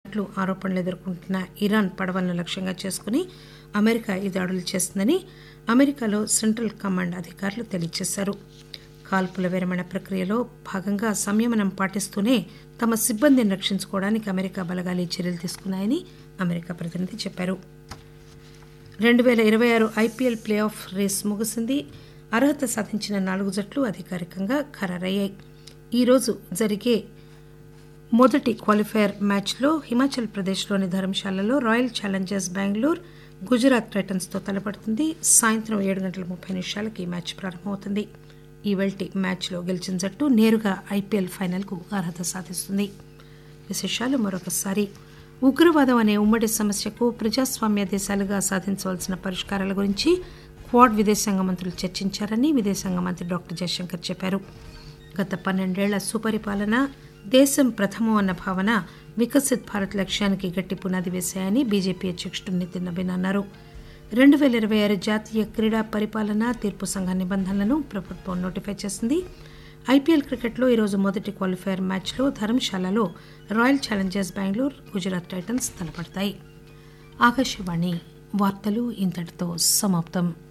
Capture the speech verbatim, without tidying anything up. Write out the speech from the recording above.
ఆరోపణలు ఎదుర్కొంటున్న ఇరాన్ పడవలను లక్ష్యంగా చేసుకుని అమెరికా ఈ దాడులు చేస్తుందని అమెరికాలో సెంట్రల్ కమాండ్ అధికారులు తెలియజేశారు. కాల్పుల విరమణ ప్రక్రియలో భాగంగా సంయమనం పాటిస్తూనే తమ సిబ్బందిని రక్షించుకోవడానికి అమెరికా బలగాలు ఈ చర్యలు తీసుకున్నాయని అమెరికా ప్రతినిధి చెప్పారు. రెండు పేల ఇరవై ఆరు ఐపీఎల్ ప్లే ఆఫ్ రేస్ ముగిసింది. అర్హత సాధించిన నాలుగు జట్లు అధికారికంగా ఖరారయ్యాయి. ఈరోజు జరిగే మొదటి క్వాలిఫైయర్ మ్యాచ్లో హిమాచల్ ప్రదేశ్లోని ధర్మశాలలో రాయల్ ఛాలెంజర్స్ బెంగళూరు గుజరాత్ టైటన్స్తో తలపడుతుంది. సాయంత్రం ఏడు గంటల ముప్పై నిమిషాలకు ఈ మ్యాచ్ ప్రారంభమవుతుంది. ఈ వెల్టి మ్యాచ్లో గెలిచిన జట్టు నేరుగా ఐపీఎల్ ఫైనల్కు అర్హత సాధిస్తుంది. విశేషాలు మరొకసారి. ఉగ్రవాదం అనే ఉమ్మడి సమస్యకు ప్రజాస్వామ్య దేశాలుగా సాధించవలసిన పరిష్కారాల గురించి క్వాడ్ విదేశాంగ మంత్రులు చర్చించారని విదేశాంగ మంత్రి డాక్టర్ జయశంకర్ చెప్పారు. గత పన్నెండేళ్ల సుపరిపాలన, దేశం ప్రథమం అన్న భావన వికసిత్ భారత్ లక్ష్యానికి గట్టి పునాది వేశాయని బీజేపీ అధ్యక్షుడు నితిన్ నబీన్ అన్నారు. రెండు పేల ఇరవై ఆరు జాతీయ క్రీడా పరిపాలన తీర్పు సంఘ నిబంధనలను ప్రభుత్వం నోటిఫై చేసింది. ఐపీఎల్ క్రికెట్లో ఈరోజు మొదటి క్వాలిఫైయర్ మ్యాచ్లో ధర్మశాలలో royal Challengers Bengaluru Gujarat Titans తలపడతాయి. Akashvani వార్తలు ఇంతటితో సమాప్తం.